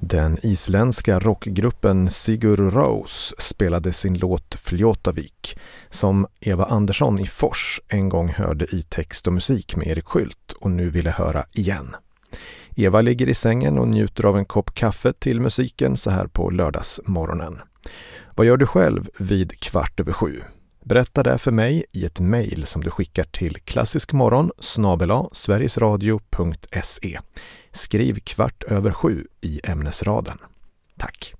Den isländska rockgruppen Sigur Rós spelade sin låt Fljótavik som Eva Andersson i Fors en gång hörde i text och musik med Erik Skylt och nu ville höra igen. Eva ligger i sängen och njuter av en kopp kaffe till musiken så här på lördagsmorgonen. Vad gör du själv vid 6:15? Berätta det för mig i ett mejl som du skickar till klassiskmorgon@sverigesradio.se. Skriv 6:15 i ämnesraden. Tack!